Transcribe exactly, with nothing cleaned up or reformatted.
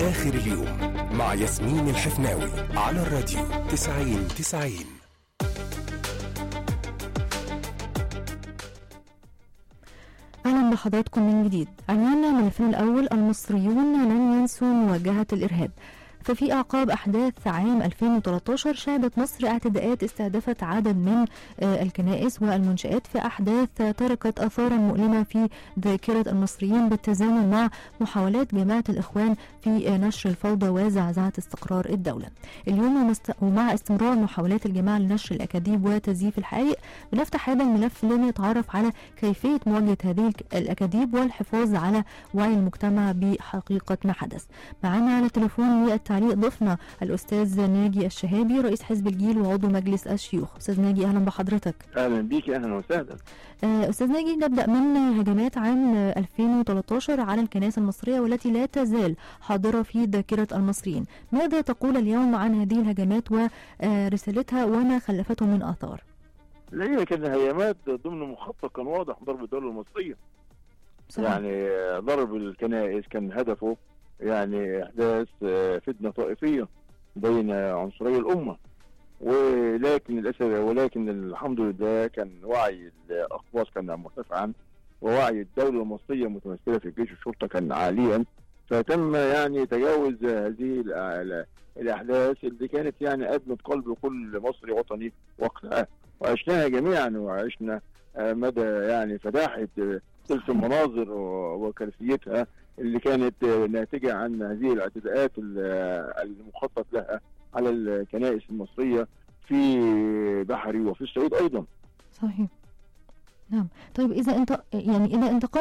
آخر اليوم مع ياسمين الحفناوي على الراديو تسعين تسعين. أهلا بحضراتكم من جديد. عنواننا من الفيلم الأول: المصريون لن ينسوا مواجهة الإرهاب. ففي أعقاب أحداث عام ألفين وثلاثة عشر شهدت مصر اعتداءات استهدفت عدد من الكنائس والمنشآت في أحداث تركت آثارا مؤلمة في ذاكرة المصريين، بالتزامن مع محاولات جماعة الإخوان في نشر الفوضى وزعزعة استقرار الدولة. اليوم ومع استمرار محاولات الجماعة لنشر الأكاذيب وتزييف الحقائق، بنفتح هذا الملف لنتعرف على كيفية مواجهة هذه الأكاذيب والحفاظ على وعي المجتمع بحقيقة ما حدث. معنا على التليفون للتعليق ضيفنا الأستاذ ناجي الشهابي، رئيس حزب الجيل وعضو مجلس الشيوخ. أستاذ ناجي أهلا بحضرتك. أهلا بيك، أهلا وسهلا. أستاذ ناجي، نبدأ من هجمات عام ألفين وثلاثة عشر على الكنائس المصرية والتي لا تزال حاضرة في ذاكرة المصريين. ماذا تقول اليوم عن هذه الهجمات ورسالتها وما خلفته من آثار؟ هي كانت هجمات ضمن مخطط كان واضح ضرب الدولة المصرية. صحيح. يعني ضرب الكنائس كان هدفه يعني إحداث فتنة طائفية بين عنصري الأمة، ولكن للأسف ولكن الحمد لله كان وعي الأقواس كان مرتفعا، ووعي الدولة المصرية متمثلة في الجيش والشرطة كان عاليا، فتم يعني تجاوز هذه الأحداث اللي كانت يعني أدمت قلب كل مصري وطني وقتها، وعشناها جميعا، وعشنا مدى يعني فداحة تلك المناظر وكارثيتها اللي كانت ناتجة عن هذه الاعتداءات المخطط لها على الكنائس المصرية في بحري وفي الصعيد أيضا. صحيح. نعم. طيب إذا أنت يعني إذا انتقل